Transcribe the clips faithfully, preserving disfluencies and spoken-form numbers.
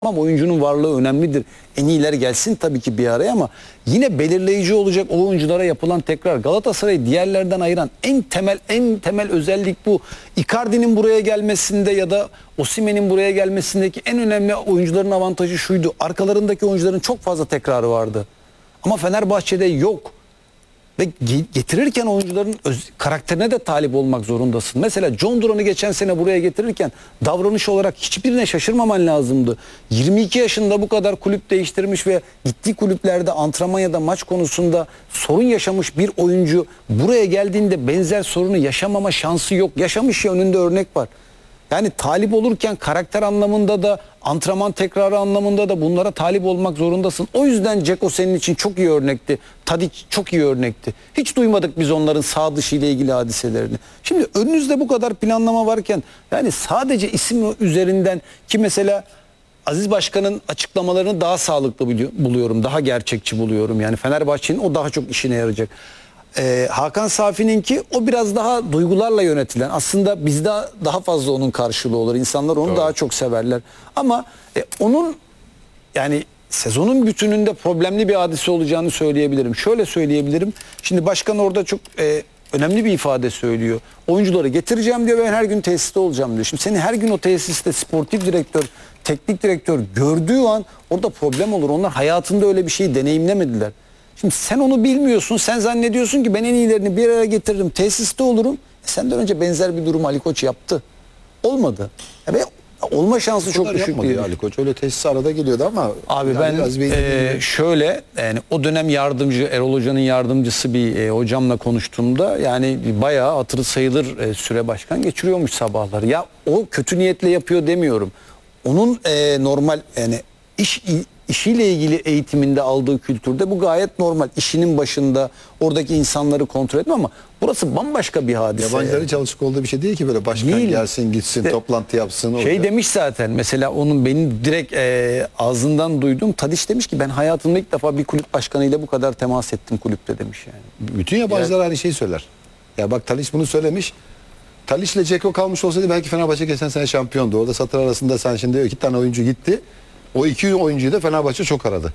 Tamam, oyuncunun varlığı önemlidir. En iyiler gelsin tabii ki bir araya ama yine belirleyici olacak o oyunculara yapılan tekrar. Galatasaray'ı diğerlerden ayıran en temel en temel özellik bu. Icardi'nin buraya gelmesinde ya da Osimhen'in buraya gelmesindeki en önemli oyuncuların avantajı şuydu. Arkalarındaki oyuncuların çok fazla tekrarı vardı. Ama Fenerbahçe'de yok. Ve getirirken oyuncuların öz, karakterine de talip olmak zorundasın. Mesela John Duran'ı geçen sene buraya getirirken davranış olarak hiçbirine şaşırmaman lazımdı. yirmi iki yaşında bu kadar kulüp değiştirmiş ve gittiği kulüplerde antrenman ya da maç konusunda sorun yaşamış bir oyuncu buraya geldiğinde benzer sorunu yaşamama şansı yok. Yaşamış ya, önünde örnek var. Yani talip olurken karakter anlamında da antrenman tekrarı anlamında da bunlara talip olmak zorundasın. O yüzden Dzeko senin için çok iyi örnekti. Tadic çok iyi örnekti. Hiç duymadık biz onların sağ dışı ile ilgili hadiselerini. Şimdi önünüzde bu kadar planlama varken yani sadece isim üzerinden ki mesela Aziz Başkan'ın açıklamalarını daha sağlıklı buluyorum. Daha gerçekçi buluyorum. Yani Fenerbahçe'nin o daha çok işine yarayacak. Ee, Hakan Safi'ninki o biraz daha duygularla yönetilen. Aslında bizde daha fazla onun karşılığı olur. İnsanlar onu Doğru. daha çok severler. Ama e, onun yani sezonun bütününde problemli bir hadise olacağını söyleyebilirim. Şöyle söyleyebilirim. Şimdi başkan orada çok e, önemli bir ifade söylüyor. Oyuncuları getireceğim diyor ve ben her gün tesiste olacağım diyor. Şimdi seni her gün o tesiste sportif direktör, teknik direktör gördüğü an orada problem olur. Onlar hayatında öyle bir şeyi deneyimlemediler. Şimdi sen onu bilmiyorsun. Sen zannediyorsun ki ben en iyilerini bir araya getiririm, tesiste olurum. E senden önce benzer bir durum Ali Koç yaptı. Olmadı. Ya ve olma şansı çok düşük değil. Ali Koç öyle tesis arada geliyordu ama abi ben e, şöyle yani o dönem yardımcı Erol Hoca'nın yardımcısı bir e, hocamla konuştuğumda yani bayağı hatırı sayılır e, süre başkan geçiriyormuş sabahları. Ya o kötü niyetle yapıyor demiyorum. Onun e, normal yani iş işiyle ilgili eğitiminde aldığı kültürde bu gayet normal. İşinin başında oradaki insanları kontrol etme ama burası bambaşka bir hadise. Yabancıların yani. Çalışık olduğu bir şey değil ki böyle başkan değil. Gelsin gitsin işte, toplantı yapsın. Şey orada. Demiş zaten mesela onun benim direkt e, ağzından duyduğum Tadic demiş ki ben hayatımda ilk defa bir kulüp başkanıyla bu kadar temas ettim kulüpte demiş yani. Bütün yabancılar yani, aynı şeyi söyler. Ya bak Tadic bunu söylemiş. Tadic ile Dzeko kalmış olsaydı belki Fenerbahçe geçen sene şampiyondu. Orada satır arasında sen şimdi iki tane oyuncu gitti. O iki oyuncuyu da Fenerbahçe çok aradı.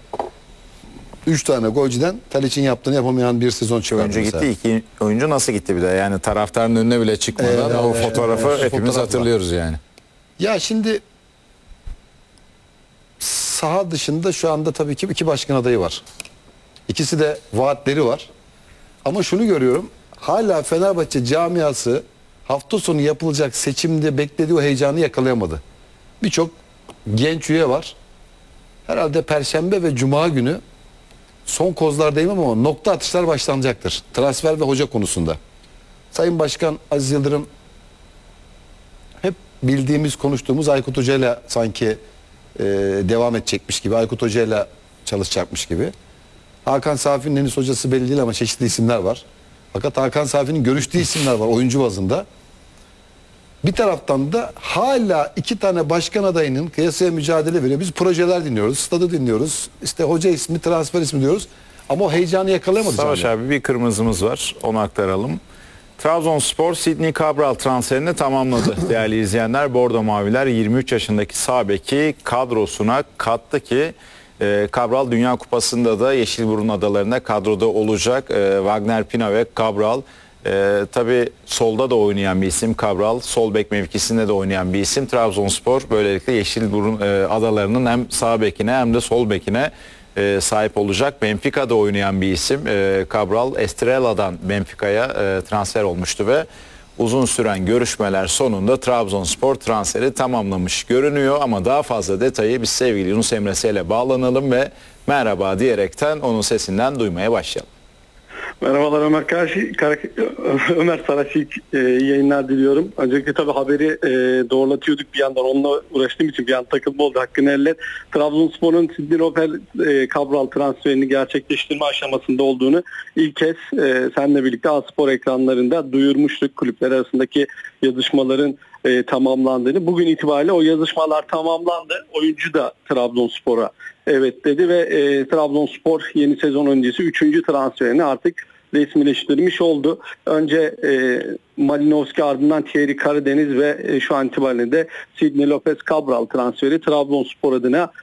Üç tane golcüden Tadic'in yaptığını yapamayan bir sezon çıkardı. Oyuncu gitti, iki oyuncu nasıl gitti bir de? Yani taraftarın önüne bile çıkmadan ee, o e, fotoğrafı e, hepimiz fotoğraf hatırlıyoruz var. Yani. Ya şimdi saha dışında şu anda tabii ki iki başkan adayı var. İkisi de vaatleri var. Ama şunu görüyorum. Hala Fenerbahçe camiası hafta sonu yapılacak seçimde beklediği o heyecanı yakalayamadı. Birçok genç üye var. Herhalde Perşembe ve Cuma günü son kozlardayım ama nokta atışlar başlanacaktır. Transfer ve hoca konusunda. Sayın Başkan Aziz Yıldırım hep bildiğimiz, konuştuğumuz Aykut Hoca'yla sanki e, devam edecekmiş gibi, Aykut Hoca'yla çalışacakmış gibi. Hakan Safi'nin henüz hocası belli değil ama çeşitli isimler var. Fakat Hakan Safi'nin görüştüğü isimler var oyuncu bazında. Bir taraftan da hala iki tane başkan adayının kıyasaya mücadele veriyor. Biz projeler dinliyoruz, stadı dinliyoruz. İşte hoca ismi, transfer ismi diyoruz. Ama o heyecanı yakalayamadık. Savaş yani. Abi bir kırmızımız var. Onu aktaralım. Trabzonspor Sidney Cabral transferini tamamladı. Değerli izleyenler, Bordo Maviler yirmi üç yaşındaki sağ beki kadrosuna kattı ki e, Cabral Dünya Kupası'nda da Yeşilburun Adaları'nda kadroda olacak. E, Wagner Pina ve Cabral. Ee, tabii solda da oynayan bir isim Cabral, sol bek mevkisinde de oynayan bir isim. Trabzonspor böylelikle Yeşilburun e, adalarının hem sağ bekine hem de sol bekine e, sahip olacak. Benfica'da oynayan bir isim e, Cabral, Estrela'dan Benfica'ya e, transfer olmuştu ve uzun süren görüşmeler sonunda Trabzonspor transferi tamamlamış görünüyor. Ama daha fazla detayı biz sevgili Yunus Emre ile bağlanalım ve merhaba diyerekten onun sesinden duymaya başlayalım. Merhabalar Ömer Karşı, Ömer Saraç ilk e, yayınlar diliyorum. Öncelikle tabii haberi e, doğrulatıyorduk bir yandan, onunla uğraştığım için bir an takılma oldu, hakkını eller. Trabzonspor'un Sidney Lopez e, Cabral transferini gerçekleştirme aşamasında olduğunu ilk kez e, seninle birlikte A-Spor ekranlarında duyurmuştuk. Kulüpler arasındaki yazışmaların e, tamamlandığını. Bugün itibariyle o yazışmalar tamamlandı. Oyuncu da Trabzonspor'a evet dedi ve e, Trabzonspor yeni sezon öncesi üçüncü transferini artık resmileştirmiş oldu. Önce e, Malinowski, ardından Thierry Karadeniz ve e, şu an itibariyle de Sidney Lopez Cabral transferi Trabzonspor adına